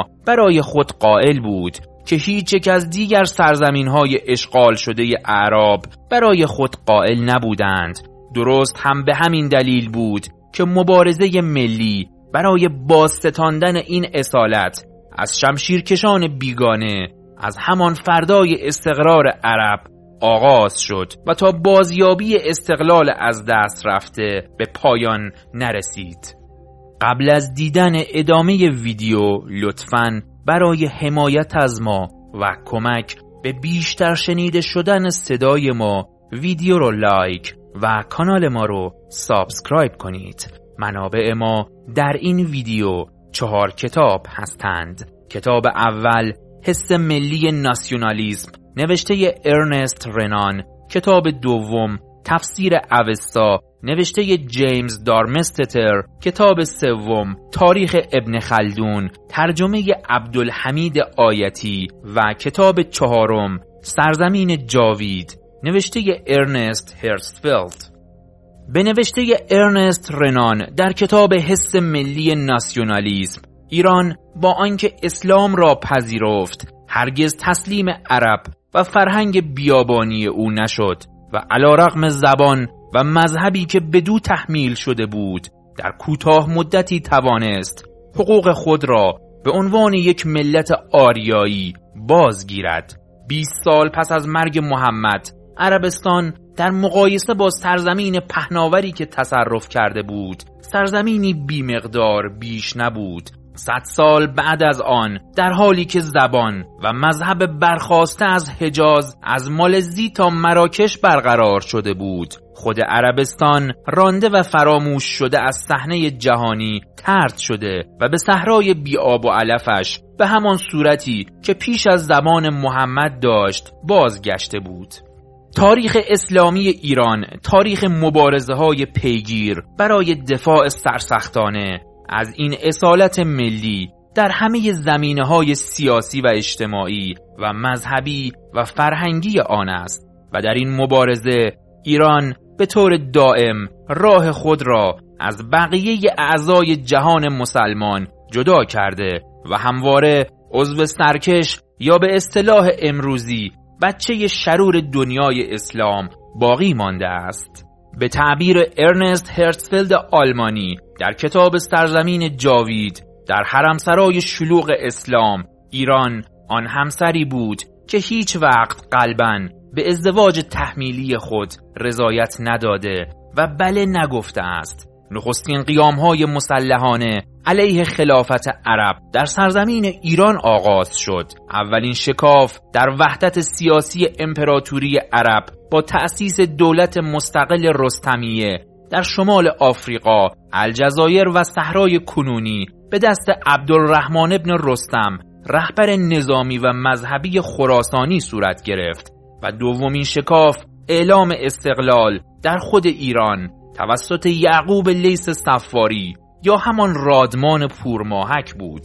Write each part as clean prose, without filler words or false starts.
برای خود قائل بود که هیچ یک از دیگر سرزمین‌های اشغال شده اعراب برای خود قائل نبودند. درست هم به همین دلیل بود که مبارزه ملی برای بازستاندن این اصالت از شمشیرکشان بیگانه از همان فردای استقرار عرب آغاز شد و تا بازیابی استقلال از دست رفته به پایان نرسید. قبل از دیدن ادامه ویدیو لطفاً برای حمایت از ما و کمک به بیشتر شنیده شدن صدای ما ویدیو رو لایک و کانال ما رو سابسکرایب کنید. منابع ما در این ویدیو 4 کتاب هستند. کتاب اول حس ملی ناسیونالیسم نوشته ارنست رنان، کتاب دوم تفسیر اوستا نوشته جیمز دارمستتر، کتاب سوم تاریخ ابن خلدون ترجمه عبدالحمید آیتی و کتاب چهارم سرزمین جاوید نوشته ارنست هرتزفلد. به نوشته ارنست رنان در کتاب حس ملی ناسیونالیسم، ایران با آنکه اسلام را پذیرفت هرگز تسلیم عرب و فرهنگ بیابانی او نشد و علیرغم زبان و مذهبی که بدو تحمیل شده بود در کوتاه مدتی توانست حقوق خود را به عنوان یک ملت آریایی بازگیرد. 20 سال پس از مرگ محمد، عربستان در مقایسه با سرزمین پهناوری که تصرف کرده بود سرزمینی بیمقدار بیش نبود. 100 سال بعد از آن، در حالی که زبان و مذهب برخاسته از حجاز از مالزی تا مراکش برقرار شده بود، خود عربستان رانده و فراموش شده از صحنه جهانی طرد شده و به صحرای بی آب و علفش به همان صورتی که پیش از زمان محمد داشت بازگشته بود. تاریخ اسلامی ایران تاریخ مبارزه‌های پیگیر برای دفاع سرسختانه از این اصالت ملی در همه زمینه‌های سیاسی و اجتماعی و مذهبی و فرهنگی آن است و در این مبارزه ایران به طور دائم راه خود را از بقیه اعضای جهان مسلمان جدا کرده و همواره عضو سرکش یا به اصطلاح امروزی بچه شرور دنیای اسلام باقی مانده است. به تعبیر ارنست هرتزفلد آلمانی در کتاب سرزمین جاوید، در حرمسرای شلوغ اسلام ایران آن همسری بود که هیچ وقت قلباً به ازدواج تحمیلی خود رضایت نداده و بله نگفته است. نخستین قیام‌های مسلحانه علیه خلافت عرب در سرزمین ایران آغاز شد. اولین شکاف در وحدت سیاسی امپراتوری عرب با تأسیس دولت مستقل رستمیه در شمال آفریقا، الجزایر و صحرای کنونی به دست عبدالرحمن ابن رستم، رهبر نظامی و مذهبی خراسانی صورت گرفت و دومین شکاف اعلام استقلال در خود ایران توسط یعقوب لیث صفاری یا همان رادمان پورماهک بود.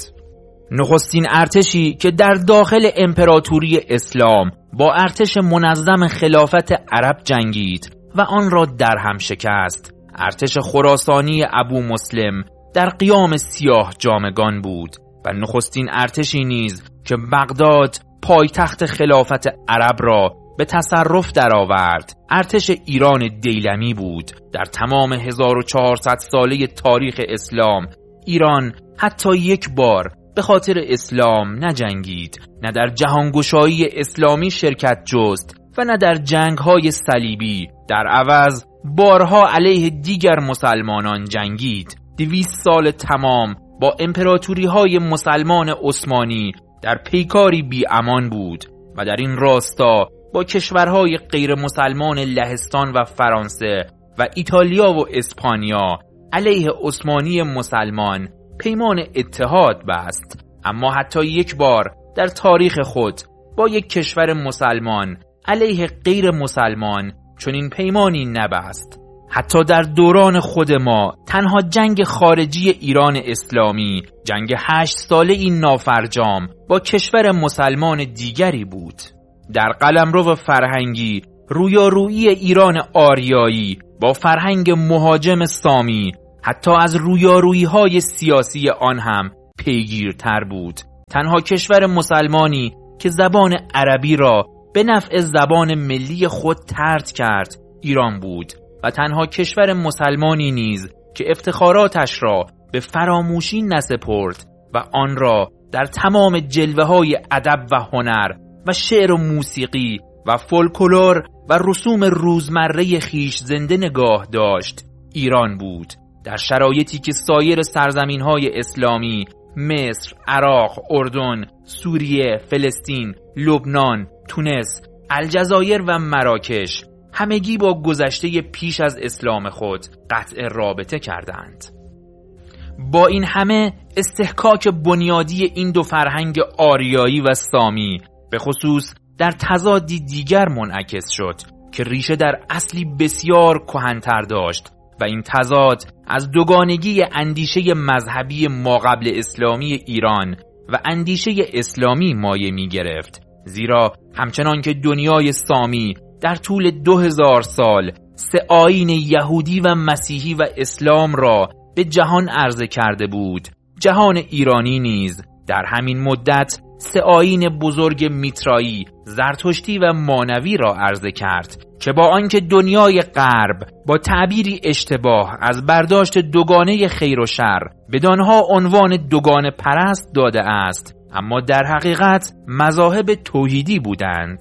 نخستین ارتشی که در داخل امپراتوری اسلام با ارتش منظم خلافت عرب جنگید و آن را در هم شکست، ارتش خراسانی ابو مسلم در قیام سیاه جامگان بود و نخستین ارتشی نیز که بغداد پایتخت خلافت عرب را به تصرف درآورد ارتش ایران دیلمی بود. در تمام 1400 ساله تاریخ اسلام ایران حتی یک بار به خاطر اسلام نجنگید، نه در جهانگشایی اسلامی شرکت جست و نه در جنگ‌های صلیبی. در عوض بارها علیه دیگر مسلمانان جنگید. 200 سال تمام با امپراتوری‌های مسلمان عثمانی در پیکاری بی امان بود و در این راستا با کشورهای غیر مسلمان لهستان و فرانسه و ایتالیا و اسپانیا علیه عثمانی مسلمان پیمان اتحاد بست. اما حتی یک بار در تاریخ خود با یک کشور مسلمان علیه غیر مسلمان چنین پیمانی نبست. حتی در دوران خود ما تنها جنگ خارجی ایران اسلامی جنگ 8 ساله این نافرجام با کشور مسلمان دیگری بود. در قلمرو فرهنگی رویارویی ایران آریایی با فرهنگ مهاجم سامی حتی از رویارویی‌های سیاسی آن هم پیگیرتر بود. تنها کشور مسلمانی که زبان عربی را به نفع زبان ملی خود طرد کرد ایران بود و تنها کشور مسلمانی نیز که افتخاراتش را به فراموشی نسپرد و آن را در تمام جلوه‌های ادب و هنر و شعر و موسیقی و فولکلور و رسوم روزمره خیش زنده نگاه داشت ایران بود، در شرایطی که سایر سرزمین‌های اسلامی مصر، عراق، اردن، سوریه، فلسطین، لبنان، تونس، الجزایر و مراکش همگی با گذشته پیش از اسلام خود قطع رابطه کردند. با این همه استحکاک بنیادی این دو فرهنگ آریایی و سامی به خصوص در تضادی دیگر منعکس شد که ریشه در اصلی بسیار کهن‌تر داشت و این تضاد از دوگانگی اندیشه مذهبی ماقبل اسلامی ایران و اندیشه اسلامی مایه می گرفت، زیرا همچنان که دنیای سامی در طول 2000 سال 3 آیین یهودی و مسیحی و اسلام را به جهان عرضه کرده بود، جهان ایرانی نیز در همین مدت 3 آیین بزرگ میترایی، زرتشتی و مانوی را عرضه کرد که با آنکه دنیای غرب با تعبیری اشتباه از برداشت دوگانه خیر و شر بدانها عنوان دوگانه پرست داده است، اما در حقیقت مذاهب توحیدی بودند.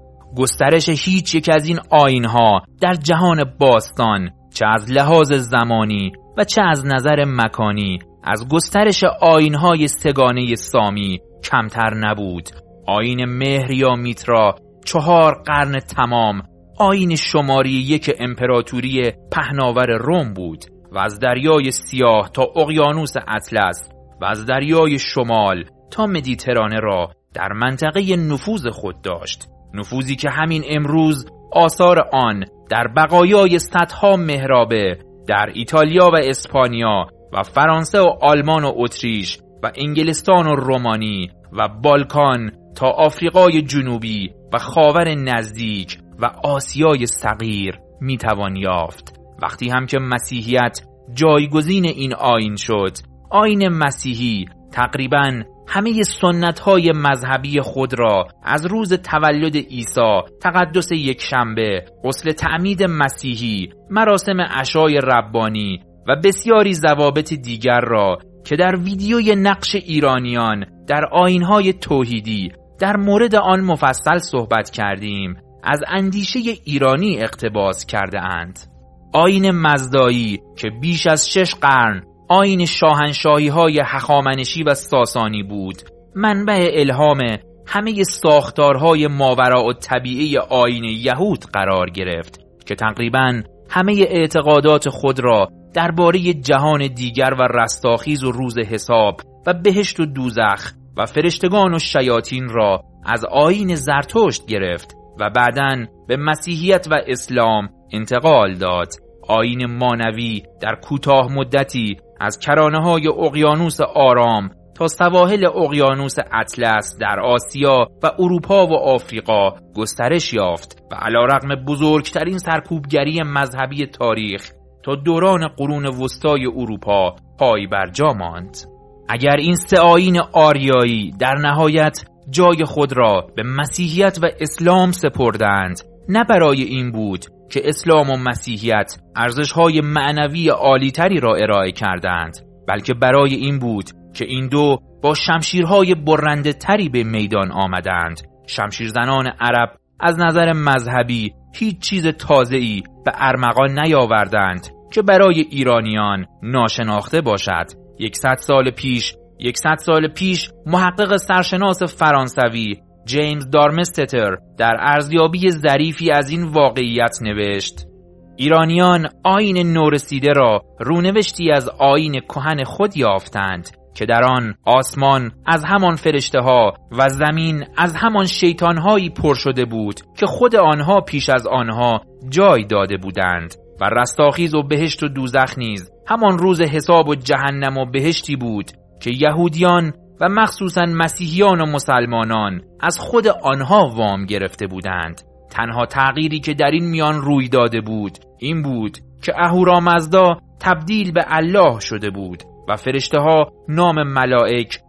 گسترش هیچ یک از این آیین‌ها در جهان باستان، چه از لحاظ زمانی و چه از نظر مکانی، از گسترش آیین‌های سگانه سامی کمتر نبود. آیین مهر یا میترا 4 قرن تمام آیین شماری 1 امپراتوری پهناور روم بود و از دریای سیاه تا اقیانوس اطلس و از دریای شمال تا مدیترانه را در منطقه نفوذ خود داشت، نفوذی که همین امروز آثار آن در بقایای صدها محرابه در ایتالیا و اسپانیا و فرانسه و آلمان و اتریش و انگلستان و رومانی و بالکان تا آفریقای جنوبی و خاور نزدیک و آسیای صغیر میتوان یافت. وقتی هم که مسیحیت جایگزین این آیین شد، آیین مسیحی تقریباً همه سنت‌های مذهبی خود را از روز تولد عیسی، تقدس یکشنبه، غسل تعمید مسیحی، مراسم عشای ربانی و بسیاری ضوابط دیگر را که در ویدیوی نقش ایرانیان در آیین‌های توحیدی در مورد آن مفصل صحبت کردیم، از اندیشه ایرانی اقتباس کرده اند. آیین مزدایی که بیش از 6 قرن آیین شاهنشاهی‌های هخامنشی و ساسانی بود، منبع الهام همه ساختارهای ماوراءالطبیعه آیین یهود قرار گرفت که تقریباً همه اعتقادات خود را درباره جهان دیگر و رستاخیز و روز حساب و بهشت و دوزخ و فرشتگان و شیاطین را از آیین زرتشت گرفت و بعداً به مسیحیت و اسلام انتقال داد. آیین مانوی در کوتاه مدتی از کرانه‌های اقیانوس آرام تا سواحل اقیانوس اطلس در آسیا و اروپا و آفریقا گسترش یافت و علیرغم بزرگترین سرکوبگری مذهبی تاریخ تا دوران قرون وسطای اروپا پای بر جا ماند. اگر این 3 آیین آریایی در نهایت جای خود را به مسیحیت و اسلام سپردند، نه برای این بود که اسلام و مسیحیت ارزش‌های معنوی عالی‌تری را ارائه کردند، بلکه برای این بود که این دو با شمشیرهای برنده تری به میدان آمدند. شمشیرزنان عرب از نظر مذهبی هیچ چیز تازه‌ای به ارمغان نیاوردند که برای ایرانیان ناشناخته باشد. 100 سال پیش محقق سرشناس فرانسوی جیمز دارمستتر در ارزیابی ظریفی از این واقعیت نوشت: ایرانیان آیین نورسیده را رونوشتی از آیین کهن خود یافتند که در آن آسمان از همان فرشته‌ها و زمین از همان شیطان‌هایی پر شده بود که خود آنها پیش از آنها جای داده بودند و رستاخیز و بهشت و دوزخ نیز همان روز حساب و جهنم و بهشتی بود که یهودیان و مخصوصاً مسیحیان و مسلمانان از خود آنها وام گرفته بودند. تنها تغییری که در این میان روی داده بود این بود که اهورامزدا تبدیل به الله شده بود و فرشته ها نام ملائک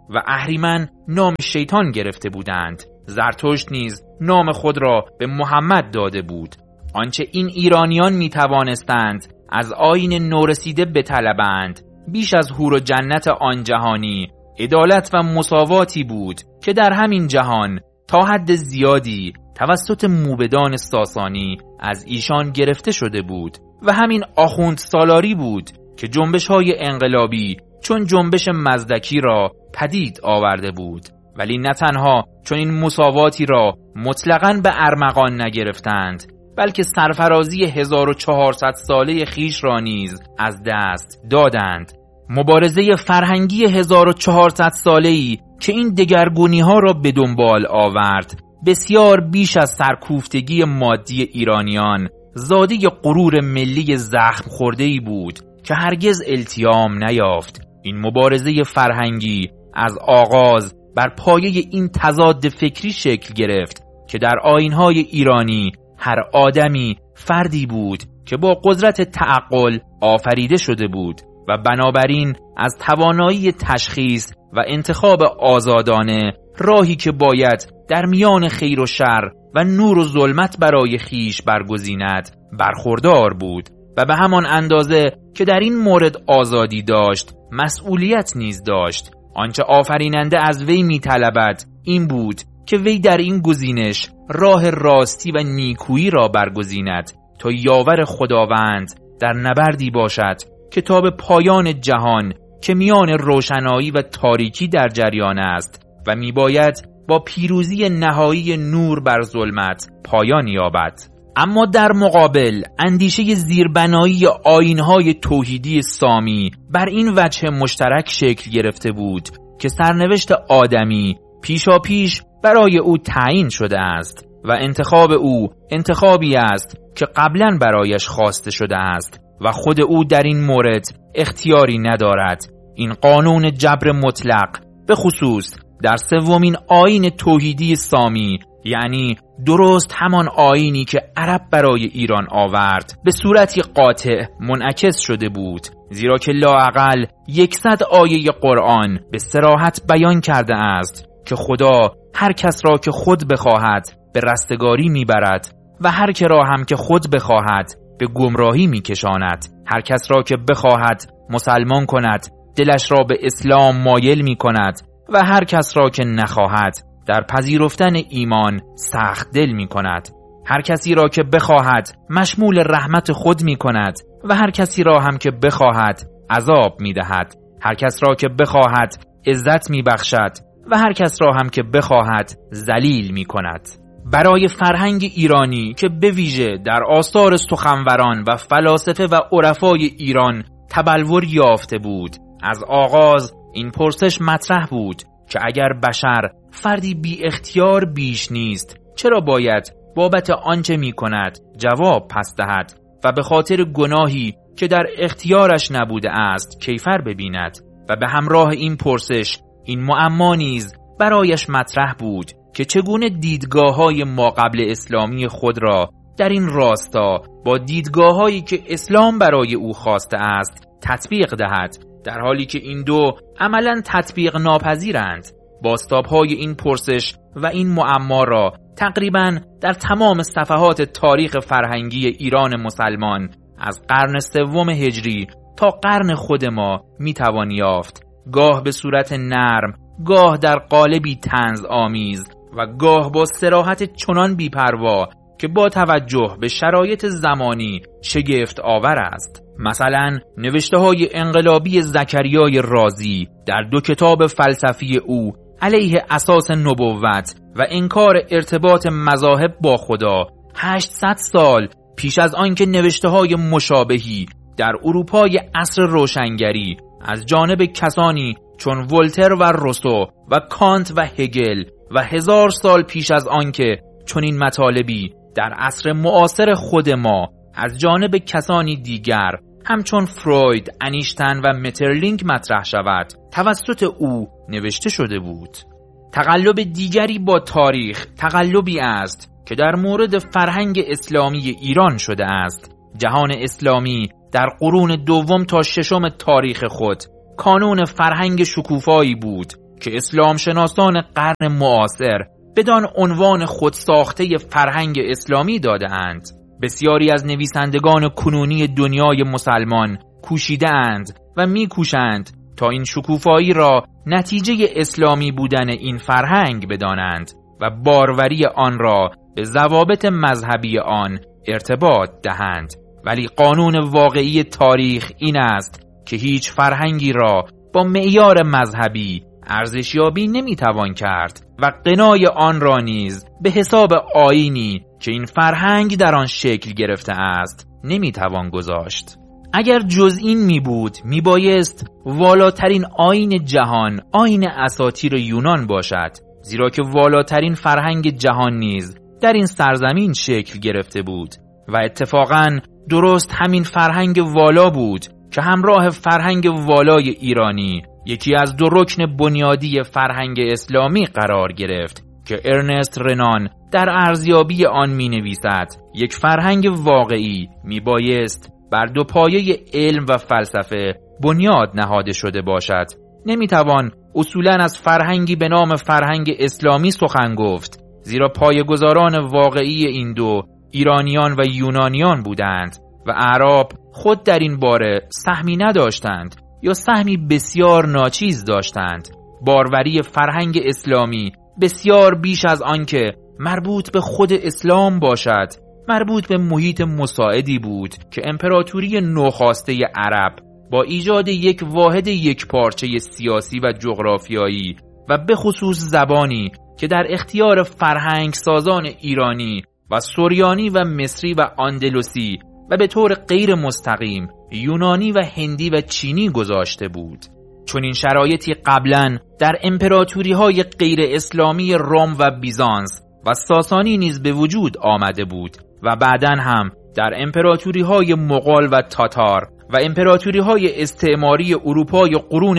و اهریمن نام شیطان گرفته بودند. زرتشت نیز نام خود را به محمد داده بود. آنچه این ایرانیان می توانستند از آیین نورسیده بطلبند بیش از حور و جنت آن جهانی عدالت و مساواتی بود که در همین جهان تا حد زیادی توسط موبدان ساسانی از ایشان گرفته شده بود و همین آخوند سالاری بود که جنبش‌های انقلابی چون جنبش مزدکی را پدید آورده بود. ولی نه تنها چون این مساواتی را مطلقاً به ارمغان نگرفتند، بلکه سرفرازی 1400 ساله خیش را نیز از دست دادند. مبارزه فرهنگی 1400 ساله‌ای که این دگرگونی‌ها را به دنبال آورد بسیار بیش از سرکوفتگی مادی ایرانیان زاده غرور ملی زخم خورده‌ای بود که هرگز التیام نیافت. این مبارزه فرهنگی از آغاز بر پایه این تضاد فکری شکل گرفت که در آیین‌های ایرانی هر آدمی فردی بود که با قدرت تعقل آفریده شده بود و بنابراین از توانایی تشخیص و انتخاب آزادانه راهی که باید در میان خیر و شر و نور و ظلمت برای خیش برگزیند برخوردار بود و به همان اندازه که در این مورد آزادی داشت مسئولیت نیز داشت. آنچه آفریننده از وی می‌طلبد این بود که وی در این گزینش راه راستی و نیکویی را برگزیند تا یاور خداوند در نبردی باشد که تا به پایان جهان که میان روشنایی و تاریکی در جریان است و میباید با پیروزی نهایی نور بر ظلمت پایان یابد. اما در مقابل اندیشه زیربنایی آیین‌های توحیدی سامی بر این وجه مشترک شکل گرفته بود که سرنوشت آدمی پیشاپیش برای او تعیین شده است و انتخاب او انتخابی است که قبلاً برایش خواسته شده است و خود او در این مورد اختیاری ندارد. این قانون جبر مطلق به خصوص در سومین آیین توحیدی سامی، یعنی درست همان آیینی که عرب برای ایران آورد، به صورتی قاطع منعکس شده بود، زیرا که لااقل 100 آیه قرآن به صراحت بیان کرده است که خدا هر کس را که خود بخواهد به رستگاری میبرد و هر که را هم که خود بخواهد به گمراهی میکشاند. هر کس را که بخواهد مسلمان کند، دلش را به اسلام مایل میکند و هر کس را که نخواهد در پذیرفتن ایمان سخت دل میکند. هر کسی را که بخواهد مشمول رحمت خود میکند و هر کسی را هم که بخواهد عذاب میدهد. هر کس را که بخواهد عزت میبخشد و هر کس را هم که بخواهد ذلیل میکند. برای فرهنگ ایرانی که به ویژه در آثار سخنوران و فلاسفه و عرفای ایران تبلور یافته بود، از آغاز این پرسش مطرح بود که اگر بشر فردی بی اختیار بیش نیست، چرا باید بابت آنچه می کند جواب پس دهد و به خاطر گناهی که در اختیارش نبوده است کیفر ببیند؟ و به همراه این پرسش این معما نیز برایش مطرح بود که چگونه دیدگاه‌های ماقبل اسلامی خود را در این راستا با دیدگاه‌هایی که اسلام برای او خواسته است تطبیق دهد، در حالی که این دو عملاً تطبیق ناپذیرند. بازتاب‌های این پرسش و این معما را تقریباً در تمام صفحات تاریخ فرهنگی ایران مسلمان از قرن سوم هجری تا قرن خود ما میتوان یافت، گاه به صورت نرم، گاه در قالبی طنز آمیز و گاه با صراحت چنان بی‌پروا که با توجه به شرایط زمانی شگفت آور است. مثلا نوشته‌های انقلابی زکریای رازی در 2 کتاب فلسفی او علیه اساس نبوت و انکار ارتباط مذاهب با خدا 800 سال پیش از آنکه نوشته‌های مشابهی در اروپای عصر روشنگری از جانب کسانی چون ولتر و روسو و کانت و هگل و 1000 سال پیش از آنکه چون این مطالبی در عصر معاصر خود ما از جانب کسانی دیگر همچون فروید، انیشتن و مترلینک مطرح شود، توسط او نوشته شده بود. تقلب دیگری با تاریخ تقلبی است که در مورد فرهنگ اسلامی ایران شده است. جهان اسلامی در قرون 2 تا 6 تاریخ خود کانون فرهنگ شکوفایی بود که اسلام شناسان قرن معاصر بدان عنوان خودساخته فرهنگ اسلامی داده اند. بسیاری از نویسندگان کنونی دنیای مسلمان کوشیده اند و میکوشند تا این شکوفایی را نتیجه اسلامی بودن این فرهنگ بدانند و باروری آن را به ضوابط مذهبی آن ارتباط دهند. ولی قانون واقعی تاریخ این است که هیچ فرهنگی را با معیار مذهبی ارزشیابی نمیتوان کرد و قنای آن را نیز به حساب آیینی که این فرهنگ در آن شکل گرفته است نمیتوان گذاشت. اگر جز این می بود می بایست والاترین آیین جهان آیین اساطیر یونان باشد، زیرا که والاترین فرهنگ جهان نیز در این سرزمین شکل گرفته بود و اتفاقاً درست همین فرهنگ والا بود که همراه فرهنگ والای ایرانی یکی از دو رکن بنیادی فرهنگ اسلامی قرار گرفت که ارنست رنان در ارزیابی آن می نویسد یک فرهنگ واقعی می بایست بر دو پایه علم و فلسفه بنیاد نهاده شده باشد. نمی توان اصولاً از فرهنگی به نام فرهنگ اسلامی سخن گفت، زیرا پایه‌گذاران واقعی این دو ایرانیان و یونانیان بودند و اعراب خود در این باره سهمی نداشتند یا سهمی بسیار ناچیز داشتند. باروری فرهنگ اسلامی بسیار بیش از آن که مربوط به خود اسلام باشد، مربوط به محیط مساعدی بود که امپراتوری نوخاسته عرب با ایجاد یک واحد یکپارچه سیاسی و جغرافیایی و به خصوص زبانی که در اختیار فرهنگ سازان ایرانی و سوریانی و مصری و اندلسی و به طور غیر مستقیم یونانی و هندی و چینی گذاشته بود. چون این شرایطی قبلاً در امپراتوری‌های غیر اسلامی روم و بیزانس و ساسانی نیز به وجود آمده بود و بعداً هم در امپراتوری‌های مغول و تاتار و امپراتوری‌های استعماری اروپای قرون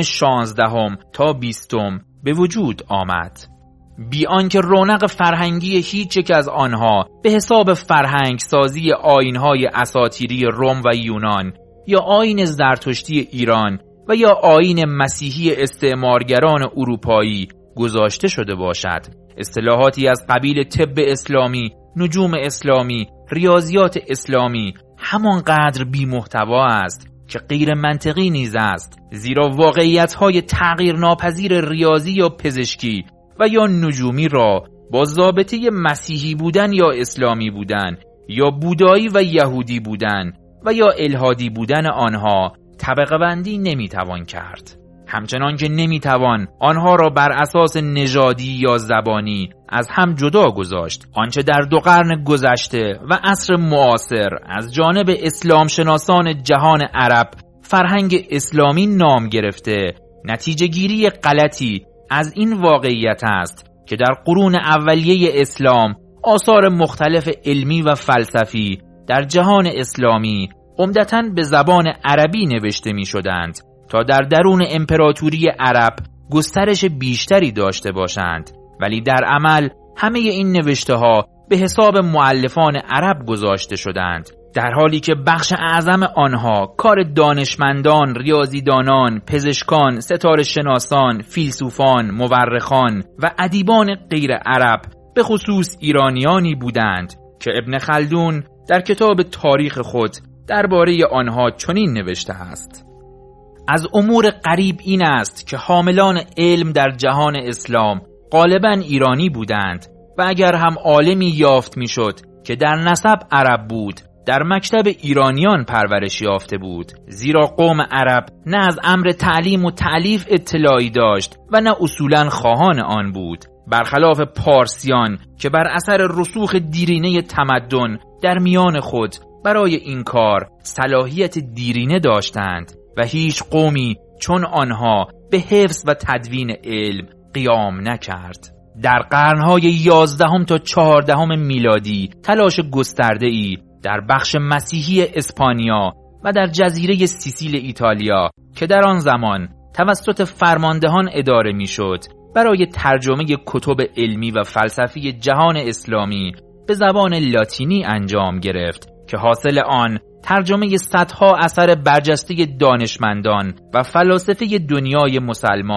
16 تا 20 به وجود آمد. بی آنکه رونق فرهنگی هیچ یک از آنها به حساب فرهنگ سازی آیین‌های اساطیری روم و یونان یا آیین زرتشتی ایران و یا آیین مسیحی استعمارگران اروپایی گذاشته شده باشد. اصطلاحاتی از قبیل طب اسلامی، نجوم اسلامی، ریاضیات اسلامی همانقدر بی محتوا است که غیر منطقی نیز است، زیرا واقعیت‌های تغییر ناپذیر ریاضی یا پزشکی و یا نجومی را با ضابطه مسیحی بودن یا اسلامی بودن یا بودایی و یهودی بودن و یا الحادی بودن آنها طبقه بندی نمیتوان کرد. همچنان که نمیتوان آنها را بر اساس نژادی یا زبانی از هم جدا گذاشت. آنچه در 2 قرن گذشته و عصر معاصر از جانب اسلام شناسان جهان عرب فرهنگ اسلامی نام گرفته، نتیجه گیری غلطی از این واقعیت است که در قرون اولیه اسلام آثار مختلف علمی و فلسفی در جهان اسلامی عمدتاً به زبان عربی نوشته می شدند تا در درون امپراتوری عرب گسترش بیشتری داشته باشند، ولی در عمل همه این نوشته ها به حساب مؤلفان عرب گذاشته شدند، در حالی که بخش اعظم آنها کار دانشمندان، ریاضیدانان، پزشکان، ستاره شناسان، فیلسوفان، مورخان و ادیبان غیر عرب به خصوص ایرانیانی بودند که ابن خلدون در کتاب تاریخ خود درباره آنها چنین نوشته است: از امور غریب این است که حاملان علم در جهان اسلام غالباً ایرانی بودند و اگر هم عالمی یافت میشد که در نسب عرب بود، در مکتب ایرانیان پرورش یافته بود، زیرا قوم عرب نه از امر تعلیم و تألیف اطلاعی داشت و نه اصولاً خواهان آن بود، برخلاف پارسیان که بر اثر رسوخ دیرینه تمدن در میان خود برای این کار صلاحیت دیرینه داشتند و هیچ قومی چون آنها به حفظ و تدوین علم قیام نکرد. در قرنهای 11 تا 14 میلادی تلاش گسترده‌ای در بخش مسیحی اسپانیا و در جزیره سیسیل ایتالیا که در آن زمان توسط فرماندهان اداره میشد برای ترجمه کتب علمی و فلسفی جهان اسلامی به زبان لاتینی انجام گرفت که حاصل آن ترجمه صدها اثر برجسته دانشمندان و فلاسفه دنیای مسلمان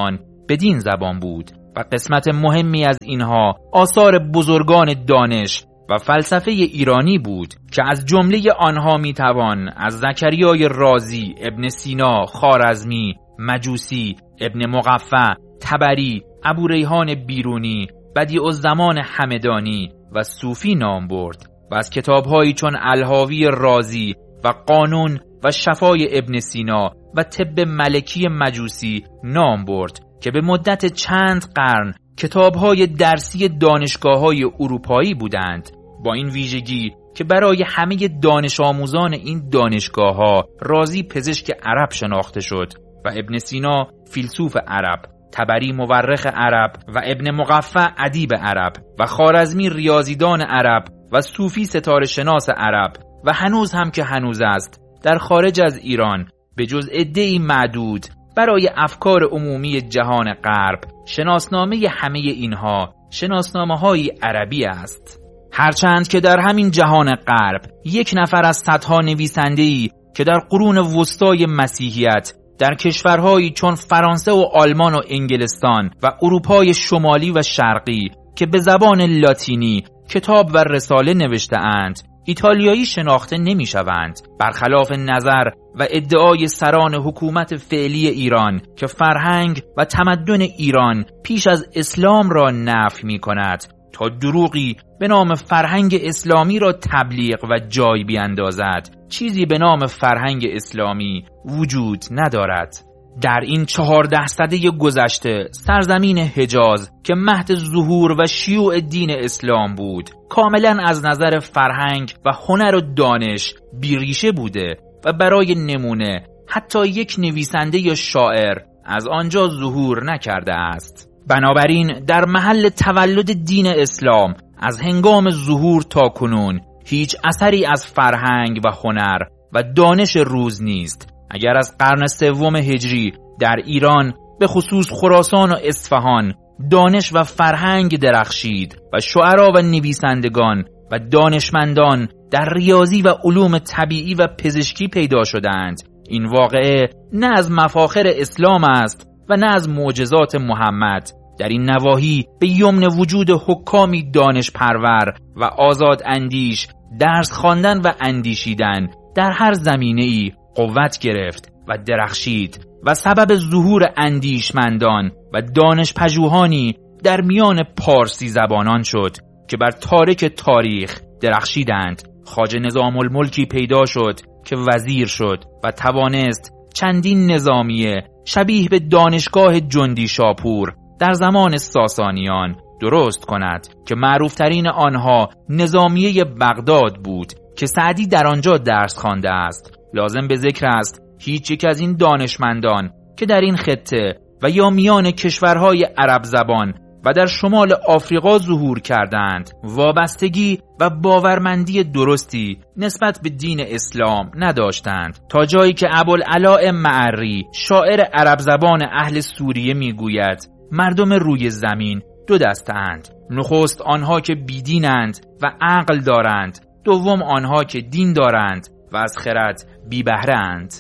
بدین زبان بود و قسمت مهمی از اینها آثار بزرگان دانش و فلسفه ایرانی بود که از جمله آنها میتوان از زکریای رازی، ابن سینا، خوارزمی، مجوسی، ابن مقفع، طبری، ابو ریحان بیرونی، بدیعالزمان همدانی و صوفی نام برد و از کتابهایی چون الحاوی رازی و قانون و شفای ابن سینا و طب ملکی مجوسی نام برد که به مدت چند قرن کتابهای درسی دانشگاه‌های اروپایی بودند، با این ویژگی که برای همه دانش آموزان این دانشگاه‌ها رازی پزشک عرب شناخته شد و ابن سینا فیلسوف عرب، طبری مورخ عرب و ابن مقفع ادیب عرب و خوارزمی ریاضیدان عرب و صوفی ستاره شناس عرب و هنوز هم که هنوز است در خارج از ایران به جز عده‌ای معدود برای افکار عمومی جهان غرب شناسنامه همه اینها شناسنامه‌های عربی است. هرچند که در همین جهان غرب یک نفر از صدها نویسنده‌ای که در قرون وسطای مسیحیت در کشورهایی چون فرانسه و آلمان و انگلستان و اروپای شمالی و شرقی که به زبان لاتینی کتاب و رساله نوشته اند ایتالیایی شناخته نمی شوند، برخلاف نظر و ادعای سران حکومت فعلی ایران که فرهنگ و تمدن ایران پیش از اسلام را نفی می کند تا دروغی به نام فرهنگ اسلامی را تبلیغ و جای بیاندازد. چیزی به نام فرهنگ اسلامی وجود ندارد. در این 14 سده گذشته سرزمین حجاز که مهد ظهور و شیوع دین اسلام بود کاملا از نظر فرهنگ و هنر و دانش بیریشه بوده و برای نمونه حتی یک نویسنده یا شاعر از آنجا ظهور نکرده است. بنابراین در محل تولد دین اسلام از هنگام ظهور تا کنون هیچ اثری از فرهنگ و هنر و دانش روز نیست. اگر از قرن سوم هجری در ایران به خصوص خراسان و اصفهان دانش و فرهنگ درخشید و شعرا و نویسندگان و دانشمندان در ریاضی و علوم طبیعی و پزشکی پیدا شدند، این واقعه نه از مفاخر اسلام است و نه از معجزات محمد. در این نواحی به یمن وجود حکامی دانش پرور و آزاد اندیش درس خواندن و اندیشیدن در هر زمینه‌ای قوت گرفت و درخشید و سبب ظهور اندیشمندان و دانش پژوهانی در میان پارسی زبانان شد که بر تارک تاریخ درخشیدند. خواجه نظام الملکی پیدا شد که وزیر شد و توانست چندین نظامیه شبیه به دانشگاه جندی شاپور در زمان ساسانیان درست کند که معروفترین آنها نظامیه بغداد بود که سعدی در آنجا درس خوانده است. لازم به ذکر است هیچ یک از این دانشمندان که در این خطه و یا میان کشورهای عرب زبان و در شمال آفریقا ظهور کردند وابستگی و باورمندی درستی نسبت به دین اسلام نداشتند، تا جایی که ابوالعلاء معری شاعر عرب زبان اهل سوریه میگوید مردم روی زمین دو دسته‌اند، نخست آنها که بیدینند و عقل دارند، دوم آنها که دین دارند و از خرد بی بهره اند.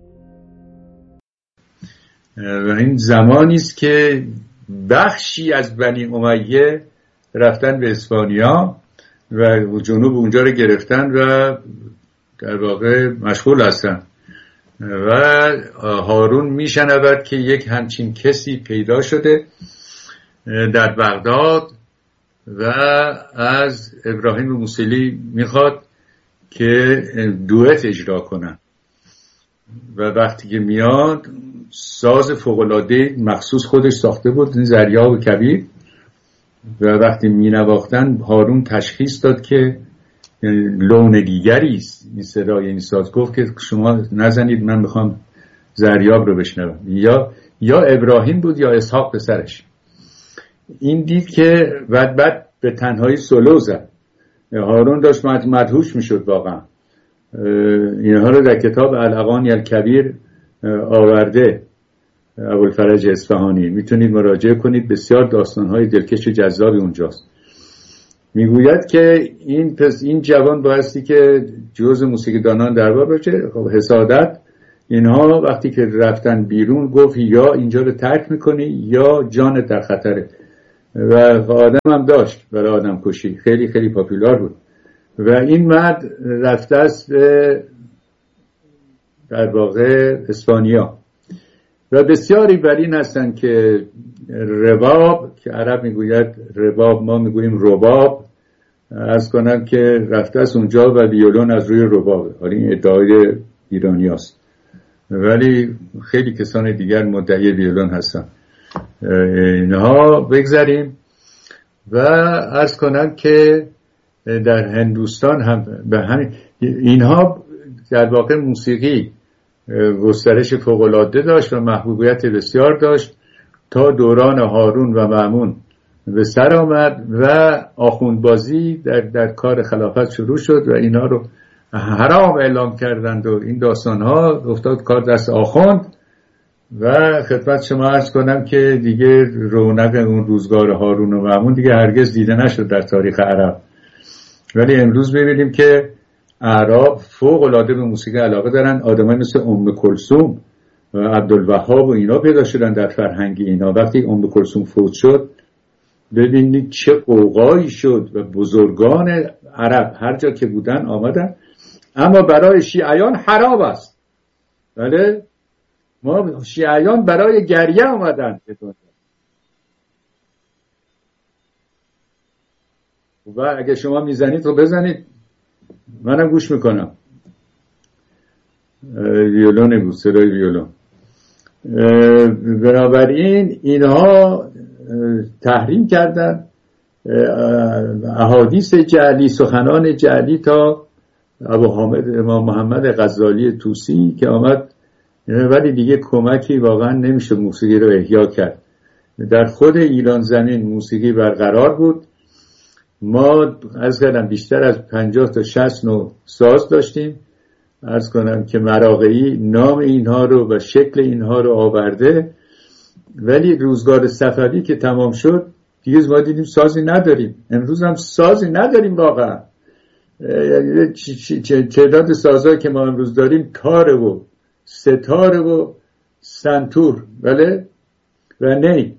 و این زمانی است که بخشی از بنی امیه رفتن به اسپانیا و جنوب اونجا رو گرفتن و در واقع مشغول هستن و هارون میشنود که یک همچین کسی پیدا شده در بغداد و از ابراهیم موصلی میخواد که دوئت اجرا کنن و وقتی که میاد ساز فوق‌العاده مخصوص خودش ساخته بود، این ذریاب کبیر، و وقتی مینواختن هارون تشخیص داد که لون دیگری است این صدای این ساز. گفت که شما نزنید، من میخوام ذریاب رو بشنوم. یا ابراهیم بود یا اسحاق پسرش. این دید که بعد به تنهایی سولو زد. هارون داشت مدهوش میشد واقعا. اینها رو در کتاب الاغانی الکبیر آورده ابوالفرج اصفهانی، میتونید مراجعه کنید، بسیار داستانهای دلکش و جذابی اونجاست. میگوید که این جوان بایستی که جزء موسیقیدانان دربار باشه. خب حسادت اینها وقتی که رفتن بیرون گفت یا اینجا رو ترک میکنی یا جانت در خطره و آدم هم داشت برای آدم کشی، خیلی خیلی پاپولار بود و این مرد رفته است به در واقع اسپانیا و بسیاری بر این هستن که رباب که عرب میگوید رباب، ما میگوییم رباب، از کنم که رفته است اونجا و ویولون از روی رباب. حالا این ادعای ایرانی هست ولی خیلی کسان دیگر مدعی ویولون هستن. اینها بگذاریم و عرض کنم که در هندوستان هم به همین اینها در واقع موسیقی گسترش فوق‌العاده داشت و محبوبیت بسیار داشت تا دوران هارون و مأمون به سر آمد و آخوندبازی در کار خلافت شروع شد و اینا رو حرام اعلام کردند و این داستانها افتاد کار دست آخوند و خدمت شما عرض کنم که دیگه رونق اون روزگار هارون و مأمون دیگه هرگز دیده نشد در تاریخ عرب. ولی امروز می‌بینیم که اعراب فوق‌العاده به موسیقی علاقه دارن. آدمای مثل ام کلثوم و عبدالوهاب و اینا پیدا شدن در فرهنگ اینا. وقتی ام کلثوم فوت شد ببینید چه قوقایی شد و بزرگان عرب هر جا که بودن آمدن. اما برای شیعیان حرام است. بله ما شیعیان برای گریه آمدن. و اگه شما میزنید تو بزنید منم گوش میکنم. ویولون بود، صدای ویولون. بنابراین اینها تحریم کردن احادیث جعلی، سخنان جعلی تا ابو حامد امام محمد غزالی طوسی که آمد، ولی دیگه کمکی واقعا نمیشه موسیقی رو احیا کرد. در خود ایران زمین موسیقی برقرار بود. ما عرض کردم بیشتر از 50 تا 60 نوع ساز داشتیم. عرض کنم که مراغعی نام اینها رو و شکل اینها رو آورده، ولی روزگار صفوی که تمام شد دیگه ما دیدیم سازی نداریم. امروز هم سازی نداریم واقعا. تعداد سازهایی که ما امروز داریم تاره و ستاره و سنتور، بله، و نی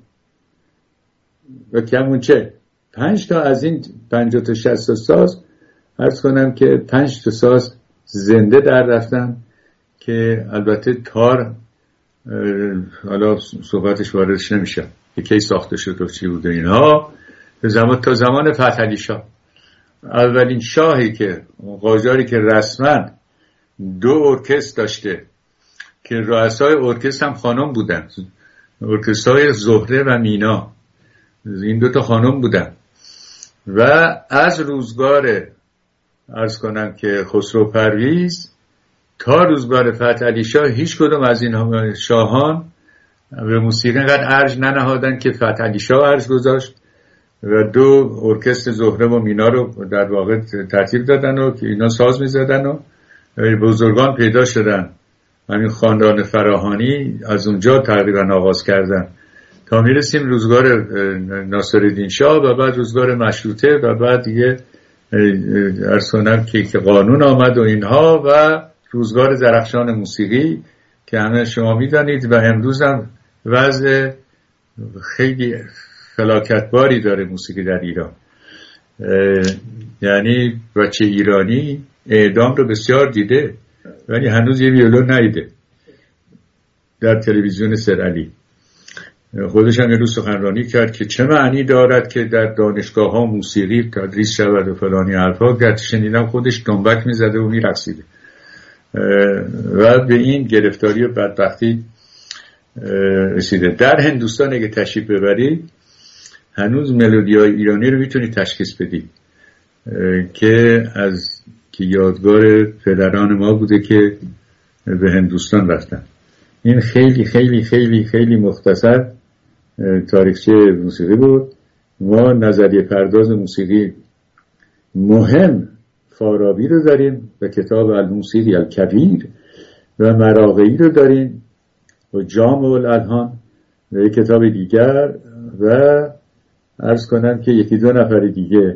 و کمونچه. 5 تا از این 50 تا 60 ساز عرض کنم که 5 تا ساز زنده در رفتن که البته تار حالا صحبتش واردش نمیشه که کی ساخته شد و چی بوده اینها. تا زمان فتحعلی شاه، اولین شاهی که قاجاری که رسما 2 ارکستر داشته که رؤسای ارکستر هم خانم بودن، ارکسترهای زهره و مینا، این 2 تا خانم بودن. و از روزگار عرض کنم که خسرو پرویز تا روزگار فتحعلی شاه هیچ کدوم از این شاهان به موسیقی اینقدر ارج ننهادن که فتحعلی شاه ارج گذاشت و 2 ارکستر زهره و مینا رو در واقع ترتیب دادن و که اینا ساز می‌زدن و بزرگان پیدا شدن. همین خاندان فراهانی از اونجا تقریبا آغاز کردن تا میرسیم روزگار ناصرالدین شاه و بعد روزگار مشروطه و بعد دیگه عرض کنم که قانون آمد و اینها و روزگار درخشان موسیقی که همه شما میدانید. و امروز هم وضع خیلی فلاکتباری داره موسیقی در ایران. یعنی بچه ایرانی اعدام رو بسیار دیده ولی هنوز یه ویولون ندیده در تلویزیون سرعلی. خودش هم یه روز سخنرانی کرد که چه معنی دارد که در دانشگاه ها موسیقی تدریس شود و فلانی حرفا. گرچه شنیدم خودش دنبک میزده و میرقصیده و به این گرفتاری و بدبختی رسیده. در هندوستان اگه تشریف ببرید هنوز ملودی‌های ایرانی رو میتونید تشخیص بدید که از که یادگار پدران ما بوده که به هندوستان رفتن. این خیلی خیلی خیلی خیلی مختصر تاریخچه موسیقی بود. ما نظریه پرداز موسیقی مهم فارابی رو داریم و کتاب الموسیقی الکبیر و مراغعی رو داریم و جامع الالحان و یک کتاب دیگر و عرض کنم که 1-2 نفر دیگه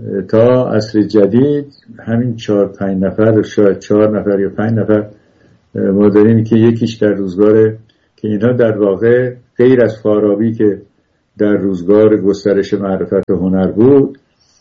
تا عصر جدید همین 4-5 نفر شاید 4 نفر یا 5 نفر ما داریم که یکیش در روزگار که اینا در واقع غیر از فارابی که در روزگار گسترش معرفت و هنر بود،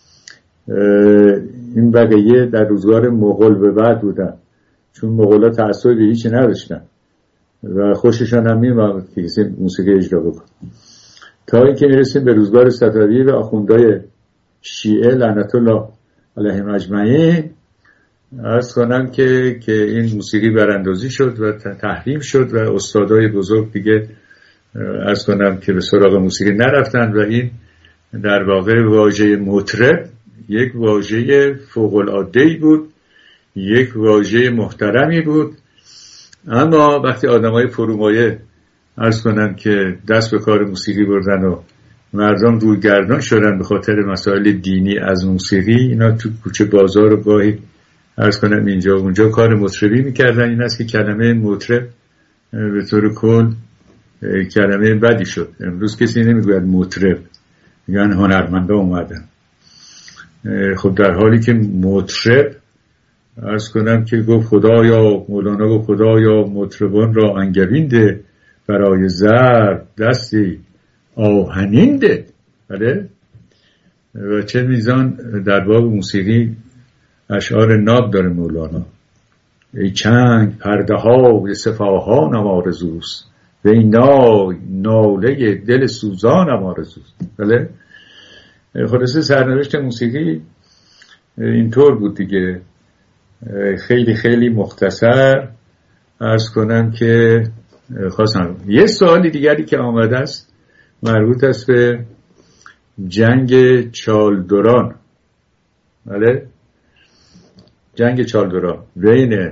این بقیه در روزگار مغول به بعد بودن، چون مغولا تعصب به هیچی نداشتن و خوششان هم میومد که کسی موسیقی اجرا بکن، تا اینکه میرسیم به روزگار صفوی و آخوندهای شیعه لعنت الله علیهم اجمعین. عرض کنم که این موسیقی براندازی شد و تحریم شد و استادای بزرگ دیگه عرض کنم که به سراغ موسیقی نرفتن و این در واقع واژه مطرب یک واژه فوق العاده بود، یک واژه محترمی بود. اما وقتی آدمای فرومایه عرض کنم که دست به کار موسیقی بردن و مردم روی گردان شدن به خاطر مسائل دینی از موسیقی، اینا تو کوچه بازار و گاهی عرض کنم اینجا و اونجا کار مطربی میکردن. این است که کلمه مطرب به طور کل کلمه بدی شد. امروز کسی نمیگوید مطرب، میگن هنرمندا اومدن. خب در حالی که مطرب عرض کنم که گفت خدایا، مولانا گفت خدایا مطربان را انگبین ده، برای ضرب دستی آهنین ده. بله؟ و چه میزان در باب موسیقی اشعار ناب داره مولانا. ای چنگ پرده های صفاهانم آرزوست، و این ناله دل سوزانم آرزوست. بله؟ خلاصه سرنوشت موسیقی اینطور بود دیگه. خیلی خیلی مختصر عرض کنم که خواستم یه سوالی دیگری که آمده است مربوط است به جنگ چالدوران. بله؟ جنگ چالدوران بین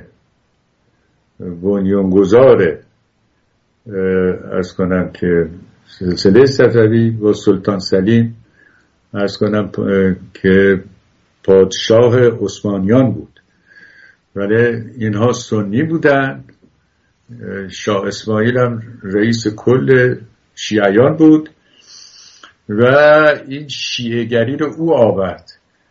بنیانگذار عرض کنم که سلسله صفوی با سلطان سلیم عرض کنم که پادشاه عثمانیان بود. ولی اینها سنی بودن. شاه اسماعیل هم رئیس کل شیعیان بود و این شیعه‌گری رو او آورد.